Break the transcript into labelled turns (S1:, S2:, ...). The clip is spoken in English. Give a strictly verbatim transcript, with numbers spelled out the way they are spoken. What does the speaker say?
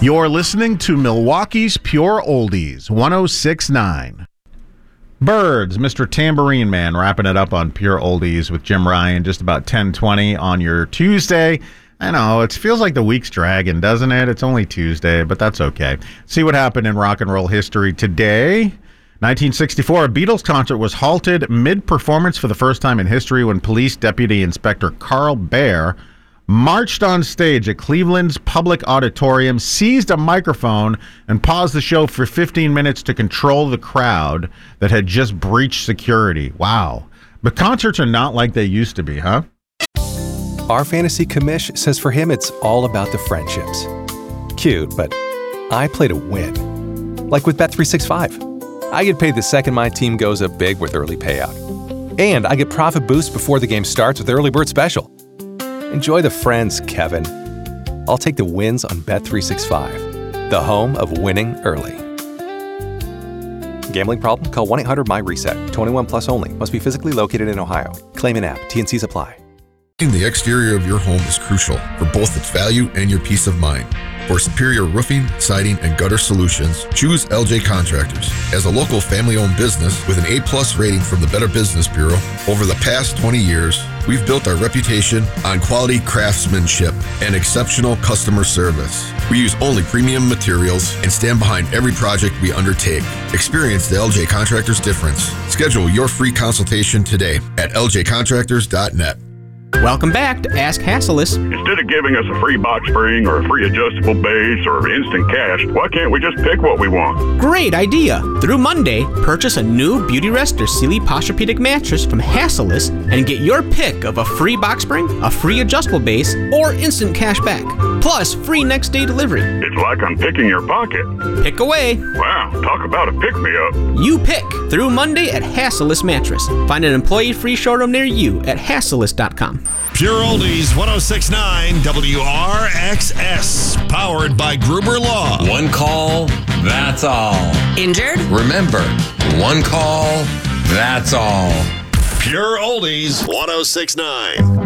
S1: You're listening to Milwaukee's Pure Oldies, one oh six point nine. Birds, Mister Tambourine Man, wrapping it up on Pure Oldies with Jim Ryan, just about ten twenty on your Tuesday. I know, it feels like the week's dragging, doesn't it? It's only Tuesday, but that's okay. See what happened in rock and roll history today. nineteen sixty-four, a Beatles concert was halted mid-performance for the first time in history when Police Deputy Inspector Carl Baer marched on stage at Cleveland's Public Auditorium, seized a microphone, and paused the show for fifteen minutes to control the crowd that had just breached security. Wow. But concerts are not like they used to be, huh?
S2: Our fantasy commish says for him it's all about the friendships. Cute, but I play to win. Like with Bet three sixty-five. I get paid the second my team goes up big with early payout. And I get profit boost before the game starts with Early Bird Special. Enjoy the friends, Kevin. I'll take the wins on Bet three sixty-five, the home of winning early. Gambling problem? Call one eight hundred M Y reset. twenty-one plus only. Must be physically located in Ohio. Claim in app. T N Cs apply.
S3: The exterior of your home is crucial for both its value and your peace of mind. For superior roofing, siding, and gutter solutions, choose L J Contractors. As a local family-owned business with an A plus rating from the Better Business Bureau, over the past twenty years, we've built our reputation on quality craftsmanship and exceptional customer service. We use only premium materials and stand behind every project we undertake. Experience the L J Contractors difference. Schedule your free consultation today at L J contractors dot net.
S4: Welcome back to Ask Hassleus.
S5: Instead of giving us a free box spring or a free adjustable base or instant cash, why can't we just pick what we want?
S4: Great idea. Through Monday, purchase a new Beautyrest or Sealy Posturepedic mattress from Hassleus and get your pick of a free box spring, a free adjustable base, or instant cash back. Plus, free next day delivery.
S5: It's like I'm picking your pocket.
S4: Pick away.
S5: Wow, talk about a pick-me-up.
S4: You pick through Monday at Hassleus Mattress. Find an employee-free showroom near you at hassleus dot com.
S6: Pure Oldies, one oh six point nine W R X S, powered by Gruber Law.
S7: One call, that's all.
S8: Injured?
S7: Remember, one call, that's all.
S6: Pure Oldies, one oh six point nine.